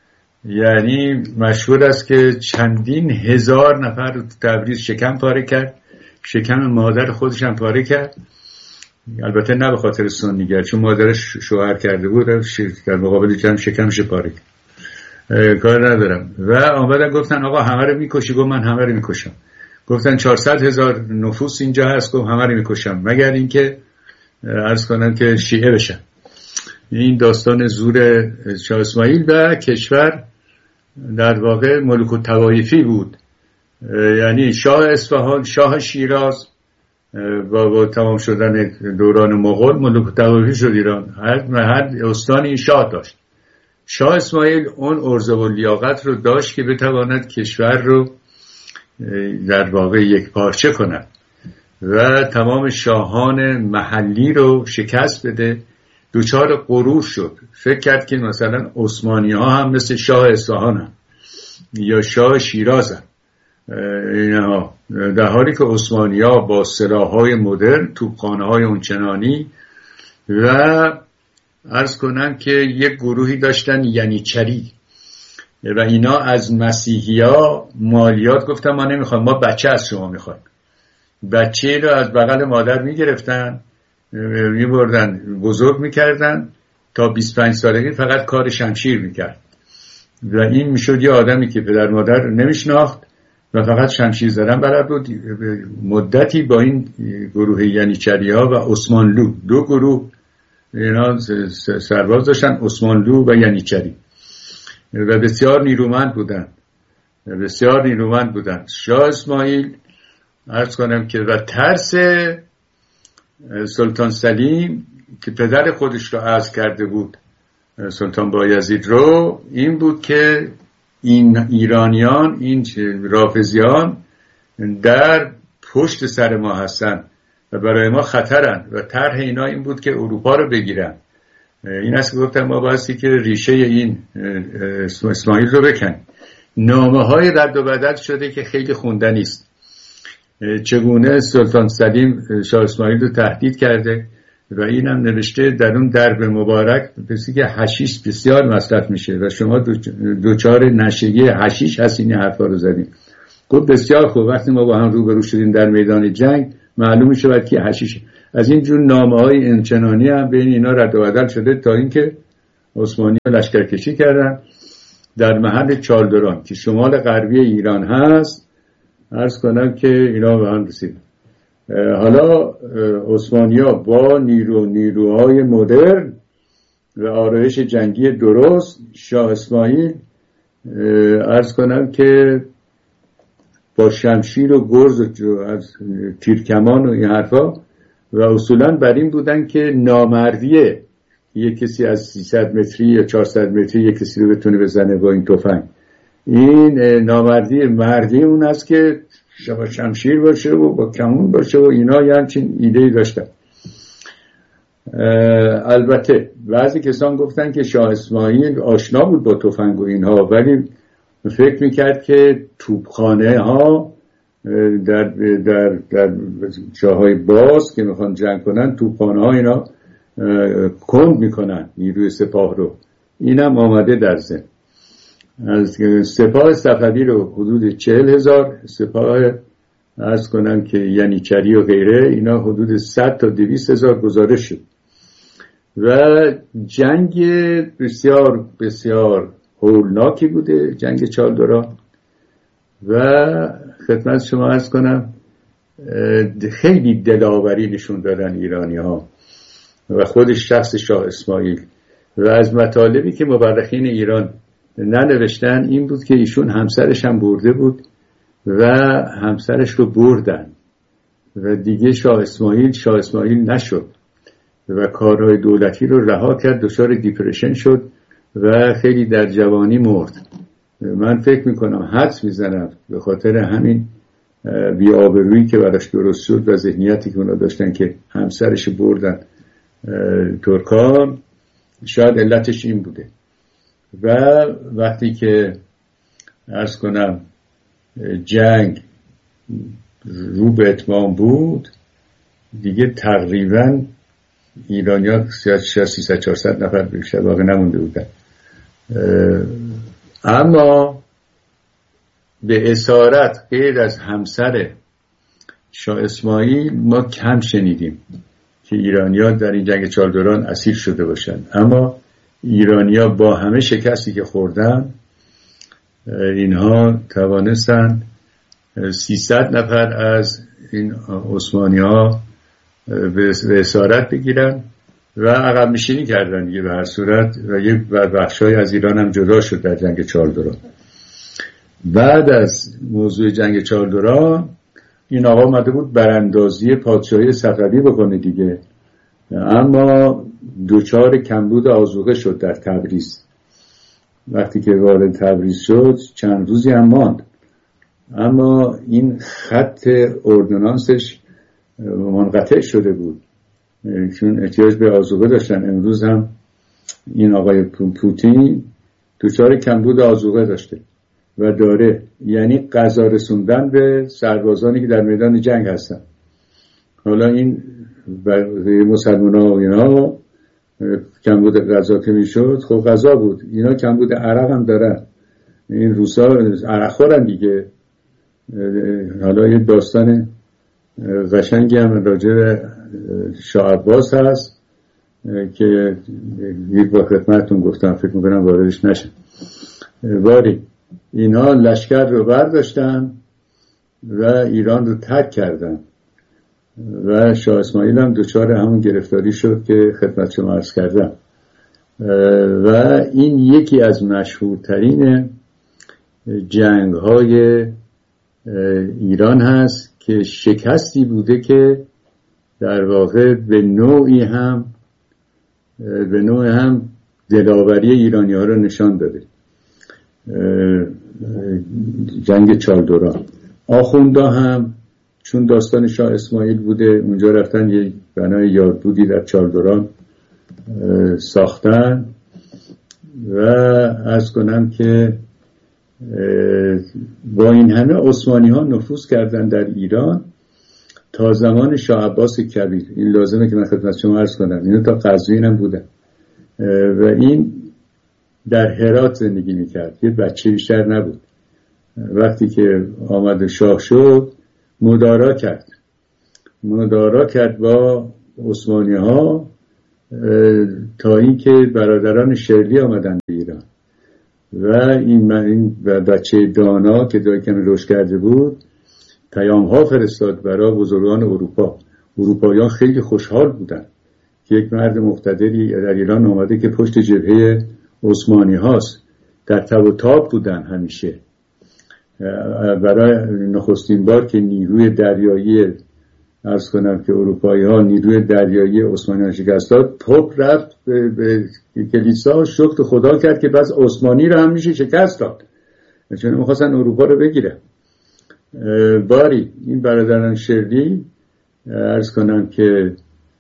یعنی مشهور است که چندین هزار نفر رو تبریز شکم پاره کرد، شکم مادر خودش هم پاره کرد. البته نه به خاطر سنیگر، چون مادرش شوهر کرده بود، در مقابل جمع شکمش پاره کرد. کار ندارم. و آمدن گفتن آقا همه رو میکشی؟ گفت من همه رو میکشم. گفتن 400,000 نفوس اینجا هست، گفت همه رو میکشم مگر اینکه عرض کنم که شیعه بشن. این داستان زور شاه اسماعیل و کشور در واقع ملوک الطوایفی بود. یعنی شاه اصفهان، شاه شیراز با تمام شدن دوران مغول ملوک الطوایفی شد ایران. هر استانی شاه داشت. شاه اسماعیل اون عرضه و لیاقت رو داشت که بتواند کشور رو در واقع یک پارچه کند و تمام شاهان محلی رو شکست بده. دوچار غرور شد، فکر کرد که مثلا عثمانی ها هم مثل شاه اصفهان هم یا شاه شیراز هم، اینها در حالی که عثمانی ها با سلاح‌های مدرن، توپخانه های اونچنانی و عرض کنم که یک گروهی داشتن ینیچری و اینا از مسیحی ها مالیات گفتن ما نمیخوایم، ما بچه از شما میخوایم. بچه رو از بغل مادر میگرفتن میبردن بزرگ میکردن تا 25 سالگی فقط کار شمشیر میکرد و این میشد یه آدمی که پدر مادر نمیشناخت و فقط شمشیر زدن بلد بود. مدتی با این گروه ینیچری ها و عثمانلو، دو گروه اینا سرباز داشتن، عثمانلو و ینیچری، و بسیار نیرومند بودن. شاه اسماعیل عرض کنم که و ترس سلطان سلیم که پدر خودش رو عزل کرده بود، سلطان بایزید رو، این بود که این ایرانیان، این رافضیان در پشت سر ما هستن و برای ما خطرن و طرح اینا این بود که اروپا رو بگیرن. این است که گفتم ما بایستی که ریشه این اسماعیل رو بکن. نامه های رد و بدل شده که خیلی خوندنی است. چگونه سلطان سلیم شاه اسماعیل رو تهدید کرده و اینم نوشته در اون درب مبارک پسی که حشیش بسیار مصرف میشه و شما دوچار نشگی حشیش هست، این حرفا رو زدیم. گفت بسیار خوب، وقتی ما با هم روبرو شدیم در میدان جنگ معلوم میشه که حشیش. از این جور نامه‌های انچنانی هم بین اینا رد و بدل شده تا اینکه عثمانی‌ها لشکرکشی کردن در محل چالدران که شمال غربی ایران هست. عرض کنم که اینا به هم رسید. حالا عثمانی‌ها با نیروهای مدرن و آرایش جنگی درست، شاه اسماعیل عرض کنم که با شمشیر و گرز و از تیرکمان و این حرفا، و اصولا بر این بودن که نامردیه یک کسی از 300 متری یا 400 متری یک کسی رو بتونه بزنه با این تفنگ. این مردی اون است که با شمشیر باشه و با کمون باشه و اینا یه همچین ایده‌ای داشتن. البته بعضی کسان گفتن که شاه اسماعیل آشنا بود با تفنگ و اینها، ولی فکر میکرد که توپخانه ها در جاهای باز که میخوان جنگ کنن، توپخانه ها اینا کند میکنن نیروی سپاه رو. اینم آمده در ذهن. از سپاه صفوی رو حدود 40,000 سپاه عرض کنم که ینیچری و غیره اینا حدود 100 تا 200,000 گزارش شد و جنگ بسیار بسیار هولناکی بوده، جنگ چالدران. و خدمت شما عرض کنم خیلی دلاوری نشون دادن ایرانی ها و خود شخص شاه اسماعیل. و از مطالبی که مورخین ایران ننوشتن این بود که ایشون همسرش هم برده بود و همسرش رو بردن و دیگه شاه اسماعیل نشد و کارهای دولتی رو رها کرد، دچار دیپرشن شد و خیلی در جوانی مرد. من فکر میکنم حدس میزنم به خاطر همین بی‌آبرویی که براش درست شد و ذهنیتی که اونا داشتن که همسرش بردن ترکان، شاید علتش این بوده. و وقتی که عرض کنم جنگ رو به اتمام بود دیگه تقریبا ایرانی‌ها 300-400 نفر بیشتر باقی نمونده بودن. اما به اسارت غیر از همسر شاه اسماعیل ما کم شنیدیم که ایرانی‌ها در این جنگ چالدران اسیر شده باشند. اما ایرانی‌ها با همه شکستی که خوردن اینها توانستن 300 نفر از این عثمانی‌ها به اسارت بگیرن و عقب نشینی کردن دیگه به هر صورت، و یک بخشای از ایران هم جدا شد در جنگ چالدران. بعد از موضوع جنگ چالدران این آقا اومده بود براندازی پادشاهی صفوی بکنه دیگه، اما دوچار کمبود آذوقه شد در تبریز. وقتی که وارد تبریز شد چند روزی هم ماند، اما این خط اردونانسش منقطع شده بود چون احتیاج به آذوقه داشتن. امروز هم این آقای پوتین دوچار کمبود آذوقه داشته و داره، یعنی غذا رسوندن به سربازانی که در میدان جنگ هستن. حالا این مسلمان‌ها و اینا کمبود غذا که میشد، خب غذا بود، اینا کمبود عرق هم دارن. این روسا عرق خورن دیگه. حالا یه داستان قشنگی هم راجع به شاه عباس هست که یک با خدمتتون گفتم، فکر میکنم واردش نشم. ولی اینا لشکر رو برداشتن و ایران رو ترک کردن و شاه اسماعیل هم دچار همون گرفتاری شد که خدمت شما عرض کردم. و این یکی از مشهورترین جنگ‌های ایران هست که شکستی بوده که در واقع به نوعی هم دلاوری ایرانی‌ها رو نشان داده. جنگ چالدران آخوندا هم چون داستان شاه اسماعیل بوده اونجا رفتن یک بنای یادبودی در چالدران ساختن و عرض کنم که با این همه عثمانی ها نفوذ کردن در ایران تا زمان شاه عباس کبیر. این لازمه که من خدمت شما عرض کنم اینا تا قزوین هم بودن و این در هرات زندگی میکرد، یه بچه بیشتر نبود وقتی که آمد شاه شد مدارا کرد با عثمانی ها تا اینکه برادران شرلی آمدن به ایران و این بچه دانا که دایی کمی رشد کرده بود پیام ها فرستاد برای بزرگان اروپاییان خیلی خوشحال بودن که یک مرد مقتدری در ایران آمده که پشت جبهه عثمانی هاست. در تب و تاب بودن همیشه. برای نخستین بار که نیروی دریایی عرض کنم که اروپایی ها نیروی دریایی عثمانی ها شکست داد، پاپ رفت به کلیسا شکر خدا کرد که بس عثمانی رو هم میشه شکست داد، چون میخواستن اروپا رو بگیرن. باری این برادران شرلی عرض کنم که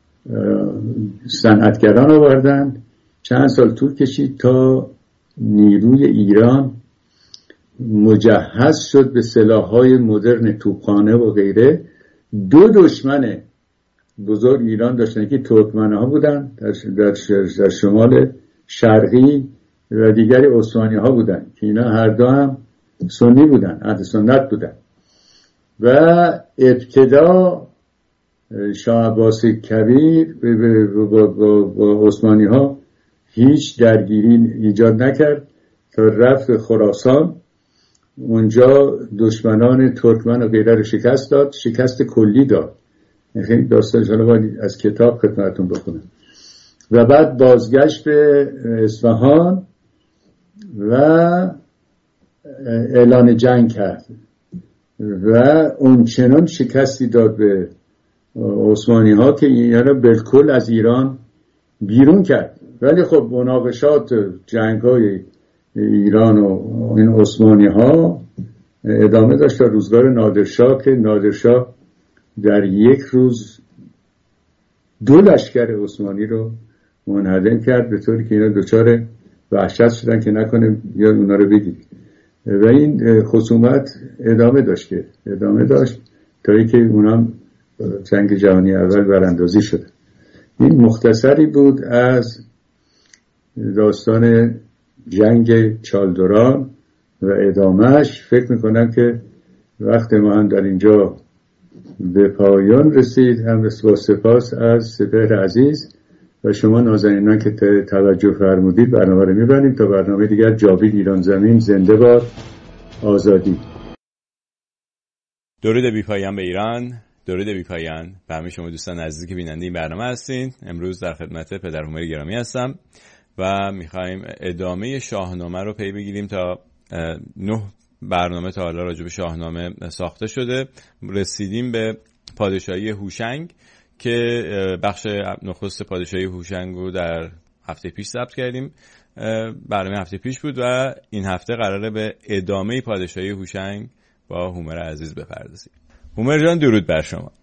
صنعتگران آوردن. چند سال طول کشید تا نیروی ایران مجهز شد به سلاح‌های مدرن، توپخانه و غیره. دو دشمن بزرگ ایران داشتن که ترکمن‌ها بودن در شمال شرقی و دیگری عثمانی‌ها بودن که اینا هر دو هم سنی بودن، اهل سنت بودن. و ابتدا شاه عباس کبیر با عثمانی‌ها هیچ درگیری ایجاد نکرد تا رفت خراسان. اونجا دشمنان ترکمن و غیره رو شکست داد، شکست کلی داد. خیلی داستانش حالا باید از کتاب خدمتتون بخونم. و بعد بازگشت به اصفهان و اعلان جنگ کرد و اونچنان شکستی داد به عثمانی ها که اینا رو بالکل از ایران بیرون کرد. ولی خب مناقشات جنگ های ایران و این عثمانی ها ادامه داشت تا روزگار نادرشاه که نادرشاه در یک روز 2 لشکر عثمانی رو منهدم کرد، به طوری که اینا دچار وحشت شدن که نکنه یا اونا رو بگیری. و این خصومت ادامه داشت تا اینکه اونا جنگ جهانی اول براندازی شد. این مختصری بود از داستان جنگ چالدوران و ادامهش. فکر میکنم که وقت ما هم در اینجا به پایان رسید. هم با سپاس از سپهر عزیز و شما نازنینان که توجه فرمودید. برنامه رو میبریم تا برنامه دیگر. جاوید ایران زمین، زنده باد آزادی. درود بی پایان به ایران، درود بی پایان به همه شما دوستان عزیزی که بیننده این برنامه هستین. امروز در خدمت پدر هومر گرامی هستم و میخوایم ادامه شاهنامه رو پی بگیریم. تا 9 برنامه تا حالا راجع به شاهنامه ساخته شده. رسیدیم به پادشاهی هوشنگ که بخش نخست پادشاهی هوشنگ رو در هفته پیش ضبط کردیم. برنامه هفته پیش بود و این هفته قراره به ادامه پادشاهی هوشنگ با هومر عزیز بپردازیم. هومر جان درود بر شما.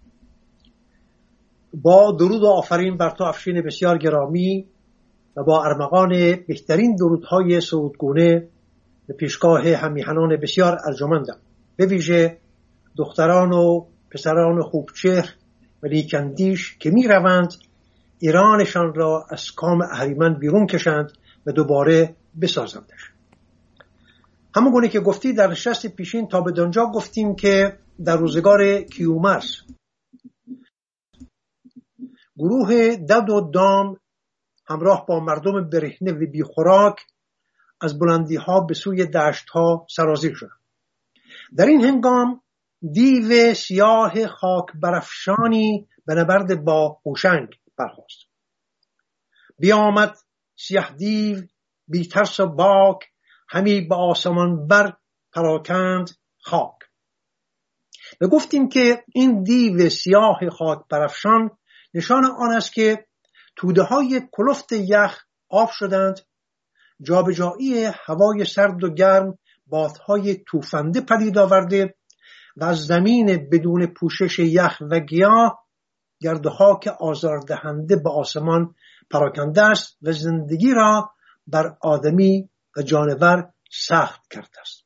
با درود و آفرین بر تو افشین بسیار گرامی و با ارمغان بهترین درودهای سرودگونه به پیشگاه همیهنان بسیار ارجمندم، به ویژه دختران و پسران خوبچهر و نیکندیش که می روند ایرانشان را از کام اهریمن بیرون کشند و دوباره بسازندش. همون گونه که گفتی در نشست پیشین تا به دانجا گفتیم که در روزگار کیومرث گروه دد و دام همراه با مردم برهنه و بیخوراک از بلندی ها به سوی دشت ها سرازیر شدند. در این هنگام دیو سیاه خاک برافشانی به نبرد با هوشنگ برخاست. بیامد سیاه دیو بی ترس و باک، همی به آسمان بر پراکند خاک. و گفتیم که این دیو سیاه خاک برافشان نشان آن است که توده های کلفت یخ آب شدند، جابجایی هوای سرد و گرم بادهای توفنده پدید آورده و از زمین بدون پوشش یخ و گیاه گرد و خاک آزاردهنده به آسمان پراکنده است و زندگی را بر آدمی و جانور سخت کرده است.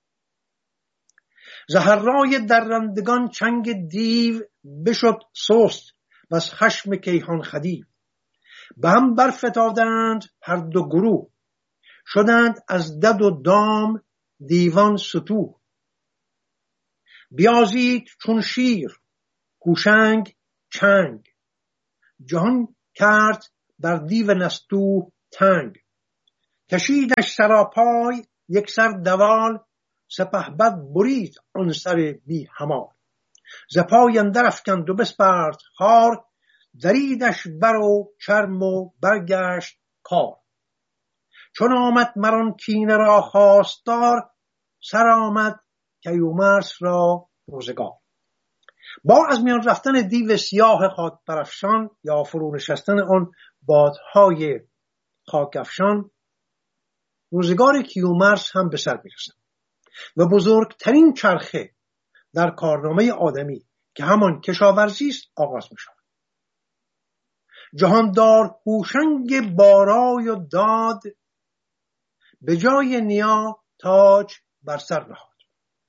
زهرای درندگان چنگ دیو بشد سست و از خشم کیهان خدیو. به هم برفتادند هر دو گروه، شدند از دد و دام دیوان ستوه. بیازید چون شیر هوشنگ چنگ، جهان کرد بر دیو نستوه تنگ. کشیدش سراپای یک سر دوال، سپهبد برید آن سر بی همال. ز پای اندر افکند و بسپرد خوار، دریدش بر و چرم و برگشت کار. چون آمد مر آن کینه را خواستار، سر آمد کیومرث را روزگار. با از میان رفتن دیو سیاه خاک برافشان یا فرو نشستن آن بادهای خاک افشان، روزگار کیومرث هم به سر میرسد و بزرگترین چرخه در کارنامه آدمی که همان کشاورزی است آغاز می شود. جهاندار هوشنگ بارای و داد، به جای نیا تاج بر سر نهاد.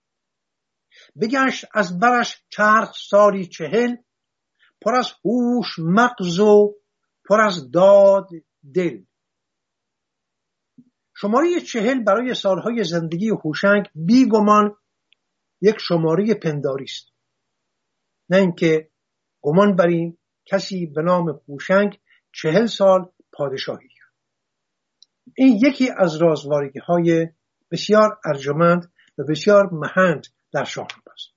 بگشت از برش چرخ سالی 40، پر از هوش مغز و پر از داد دل. شماره 40 برای سالهای زندگی هوشنگ بیگمان یک شماره پنداری است، نه اینکه گمان بریم کسی به نام هوشنگ 40 سال پادشاهی کرد. این یکی از رازوارگی‌های بسیار ارجمند و بسیار مهند در شاهنامه است.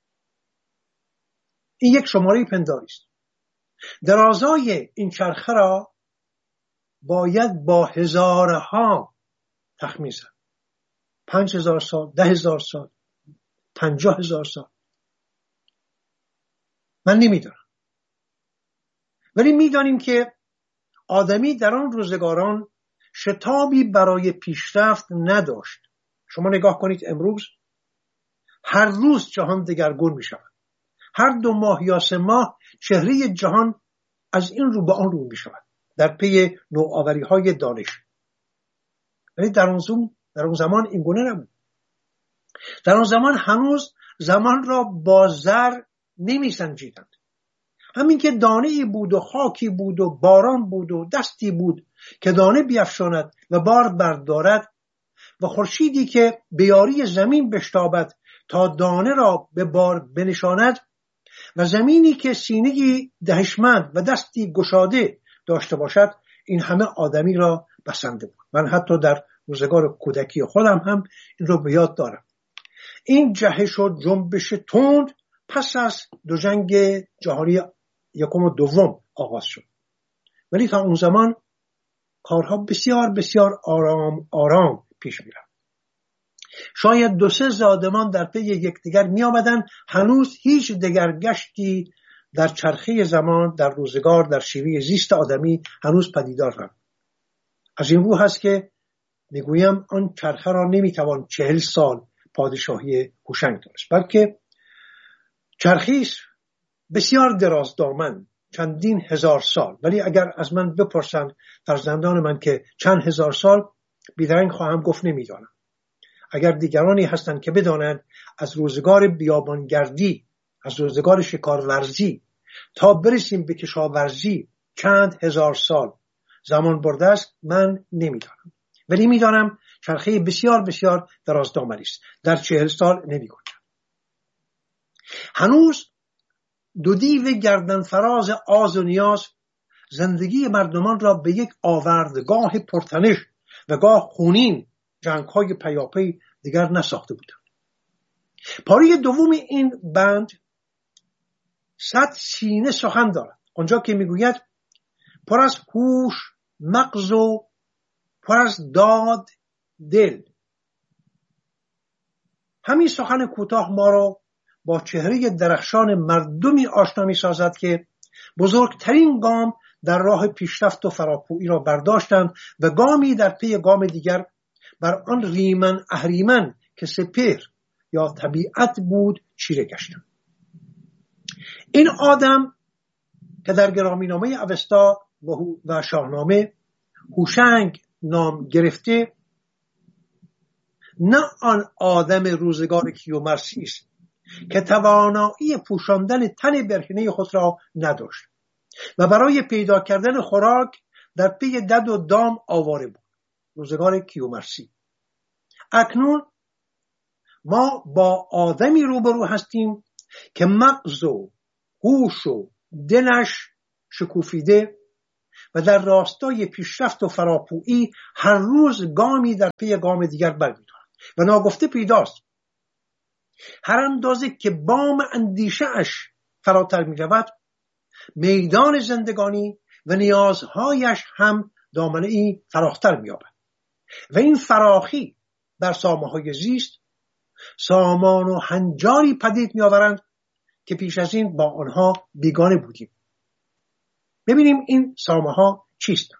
این یک شماره پنداری است. درازای این چرخه را باید با هزارها تخمین زد. 5000 سال، 10,000 سال، 50,000 سال. من نمیدونم، ولی میدانیم که آدمی در آن روزگاران شتابی برای پیشرفت نداشت. شما نگاه کنید امروز هر روز جهان دگرگون می شود. هر 2 ماه یا 3 ماه چهره جهان از این رو به آن رو می شود در پی نوآوری های دانش. ولی در اون زمان این گونه نبود. در اون زمان هنوز زمان را با زر نمی سنجیدند. همین که دانه‌ای بود و خاکی بود و باران بود و دستی بود که دانه بیفشاند و بار بردارد و خورشیدی که به یاری زمین بشتابد تا دانه را به بار بنشاند و زمینی که سینه‌ای دهشمند و دستی گشاده داشته باشد، این همه آدمی را بسنده بود. من حتی در روزگار کودکی خودم هم این رو به یاد دارم. این جهش و جنبش تند پس از 2 جنگ جهانی یکم و دوم آغاز شد، ولی تا اون زمان کارها بسیار بسیار آرام پیش می‌رفت. شاید 2-3 زادمان در پی یکدیگر می آمدن. هنوز هیچ دگرگشتی در چرخه زمان، در روزگار، در شیوه زیست آدمی هنوز پدیدار نبود. از این رو هست که میگویم آن چرخه را نمیتوان 40 سال پادشاهی هوشنگ داشت، بلکه چرخی بسیار دراز دامن، چندین هزار سال. ولی اگر از من بپرسند فرزندان من که چند هزار سال، بیدرنگ خواهم گفت نمیدانم. اگر دیگرانی هستند که بدانند از روزگار بیابانگردی، از روزگار شکارورزی تا برسیم به کشاورزی چند هزار سال زمان برده است، من نمیدانم. ولی میدانم چرخه بسیار بسیار دراز دامنی است. در 40 سال نمیگنجد. هنوز 2 دیو گردن فراز آز و نیاز زندگی مردمان را به یک آوردگاه پرتنش و گاه خونین جنگ‌های پیاپی دیگر نساخته بودند. پاره دوم این بند 100 سینه سخن دارد. آنجا که میگوید پر از هوش مغز و پر از داد دل. همین سخن کوتاه ما را با چهره درخشان مردمی آشنا می سازد که بزرگترین گام در راه پیشرفت و فراپویی را برداشتند و گامی در پی گام دیگر بر آن ریمن اهریمن که سپهر یا طبیعت بود چیره گشتند. این آدم که در گرامینامه اوستا و شاهنامه هوشنگ نام گرفته، نه آن آدم روزگار کیومرثی است که توانایی پوشاندن تن برهنه خود را نداشت و برای پیدا کردن خوراک در پی دد و دام آواره بود. روزگار کیومرثی. اکنون ما با آدمی روبرو هستیم که مغز و هوش و دلش شکوفیده و در راستای پیشرفت و فراپویی هر روز گامی در پی گام دیگر برمی‌دارد و ناگفته پیداست هر اندازه که بام اندیشه اش فراتر می رود میدان زندگانی و نیازهایش هم دامنه‌ای فراختر می یابد و این فراخی در سامه‌های زیست سامان و هنجاری پدید می آورند که پیش از این با آنها بیگانه بودیم. ببینیم این سامه‌ها چیستند.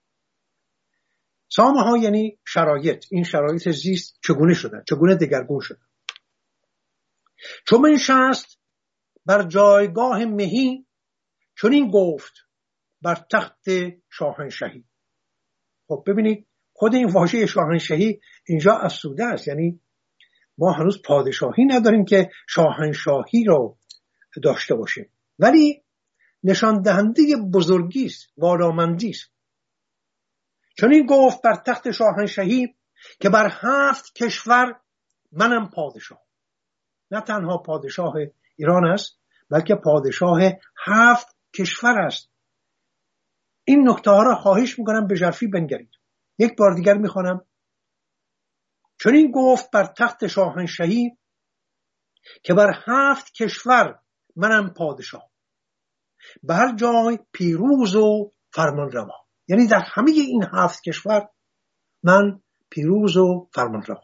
سامه‌ها یعنی شرایط. این شرایط زیست چگونه شدند، چگونه دگرگون شدند. چون منشست بر جایگاه مهی چون این گفت بر تخت شاهنشهی. خب ببینید خود این واژه شاهنشهی اینجا افسوده است، یعنی ما هنوز پادشاهی نداریم که شاهنشاهی رو داشته باشیم، ولی نشان دهنده بزرگی است، والامندی است. چون این گفت بر تخت شاهنشهی که بر 7 کشور منم پادشاه. نه تنها پادشاه ایران است بلکه پادشاه 7 کشور است. این نکته ها را خواهش میکنم به ژرفی بنگرید. یک بار دیگر میخوانم. چون این گفت بر تخت شاهنشهی که بر 7 کشور منم پادشاه، به هر جای پیروز و فرمان روا. یعنی در همه این 7 کشور من پیروز و فرمان روا.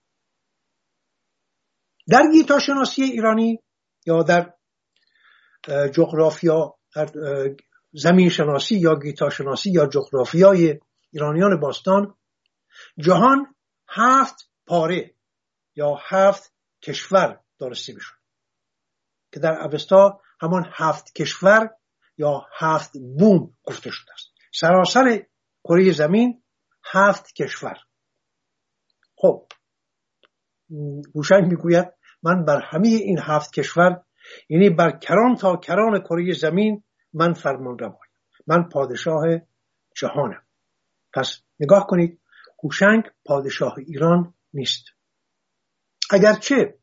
در گیتاشناسی ایرانی یا در جغرافیا، در زمین شناسی یا گیتاشناسی یا جغرافیای ایرانیان باستان، جهان 7 پاره یا 7 کشور دانسته میشد که در اوستا همان 7 کشور یا 7 بوم گفته شده است. سراسر کره زمین 7 کشور. خب هوشنگ میگوید من بر همه این 7 کشور، یعنی بر کران تا کران کره زمین من فرمان روایم، من پادشاه جهانم. پس نگاه کنید، هوشنگ پادشاه ایران نیست، اگرچه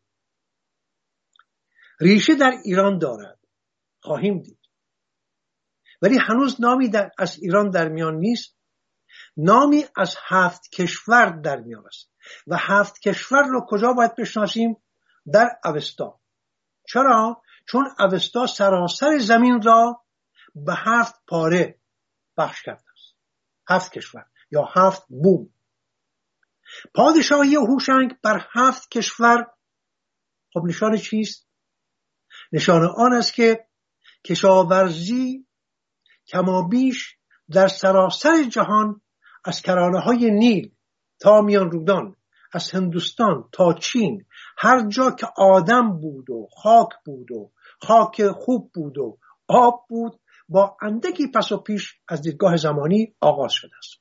ریشه در ایران دارد، خواهیم دید، ولی هنوز نامی از ایران در میان نیست. نامی از 7 کشور در میان است و 7 کشور رو کجا باید بشناسیم؟ در اوستا. چرا؟ چون اوستا سراسر زمین را به 7 پاره بخش کرده است. 7 کشور یا 7 بوم. پادشاهی هوشنگ بر 7 کشور خب نشان چیست؟ نشان آن است که کشاورزی کمابیش در سراسر جهان از کرانه‌های نیل تا میان رودان، از هندوستان تا چین، هر جا که آدم بود و خاک بود و خاک خوب بود و آب بود، با اندکی پس و پیش از دیدگاه زمانی آغاز شده است.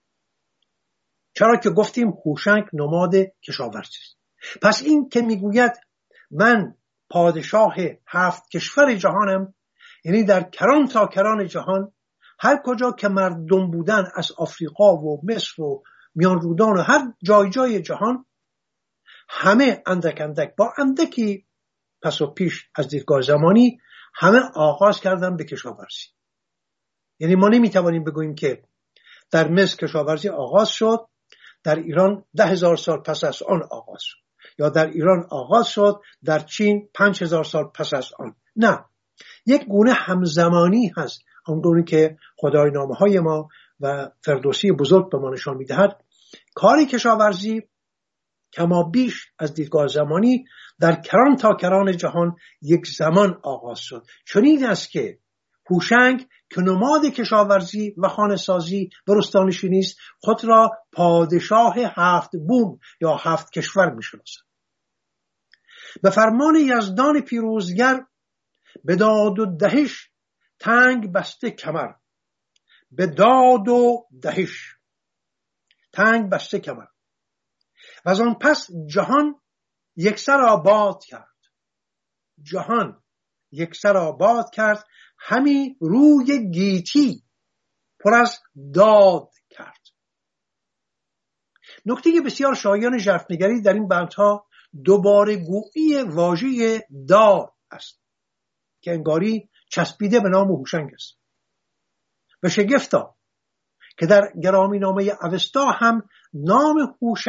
چرا که گفتیم هوشنگ نماد کشاورزی است. پس این که میگوید من پادشاه 7 کشور جهانم، یعنی در کران تا کران جهان، هر کجا که مردم بودن، از آفریقا و مصر و میان رودان و هر جای جهان، همه اندک اندک با اندکی پس و پیش از دیدگاه زمانی همه آغاز کردن به کشاورزی. یعنی ما نمیتوانیم بگوییم که در مصر کشاورزی آغاز شد، در ایران 10,000 سال پس از آن آغاز شد، یا در ایران آغاز شد، در چین 5,000 سال پس از آن. نه، یک گونه همزمانی هست. آنگونه که خدای نامه های ما و فردوسی بزرگ به ما نشان میدهد، کاری کشاورزی کما بیش از دیدگاه زمانی در کران تا کران جهان یک زمان آغاز شد. چنین است که هوشنگ که نماد کشاورزی و خانه‌سازی و رستانشینی است، خود را پادشاه 7 بوم یا 7 کشور می‌شناسد. به فرمان یزدان پیروزگر به داد و دهش تنگ بسته کمر، به داد و دهش تنگ بسته کمر، و از آن پس جهان یکسر آباد کرد. جهان یکسر آباد کرد، همی روی گیتی پر از داد کرد. نکته بسیار شایان ژرفنگری در این بندها دوباره گویی واژه دار است که انگاری چسبیده به نام هوشنگ است و شگفتا که در گرامی نامه اوستا هم نام هوشنگ